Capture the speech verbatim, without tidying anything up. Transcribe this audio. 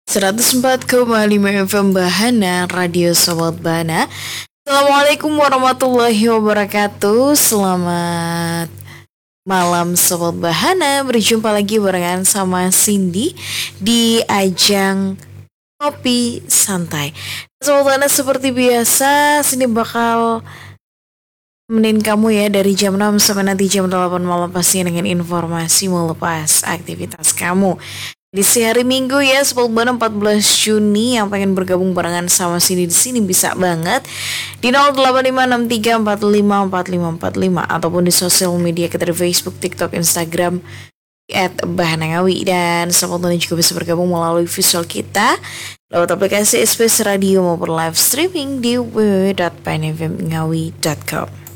seratus empat koma lima F M Bahana, Radio Sobat Bahana. Assalamualaikum warahmatullahi wabarakatuh. Selamat malam Sobat Bahana. Berjumpa lagi barengan sama Cindy di ajang Kopi Santai. Sobat Bahana, seperti biasa Cindy bakal temenin kamu ya dari jam enam sampai nanti jam delapan malam, pastinya dengan informasi melepas aktivitas kamu. Di hari Minggu ya, Sobat Bahana empat belas Juni, yang pengen bergabung barengan sama Cindy di sini bisa banget di nol delapan lima enam tiga empat lima empat lima empat lima ataupun di sosial media kita di Facebook, TikTok, Instagram at Bahanangawi. Dan Sobat Bahana juga bisa bergabung melalui visual kita lewat aplikasi S B S Radio maupun live streaming di w w w dot bahanafmngawi dot com.